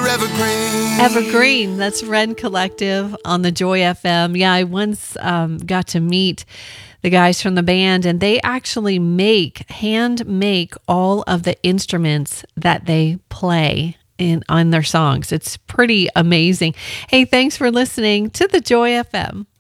are evergreen. Evergreen, that's Ren Collective on the Joy FM. Yeah, I once got to meet the guys from the band, and they actually hand make all of the instruments that they play on their songs. It's pretty amazing. Hey, thanks for listening to the Joy FM.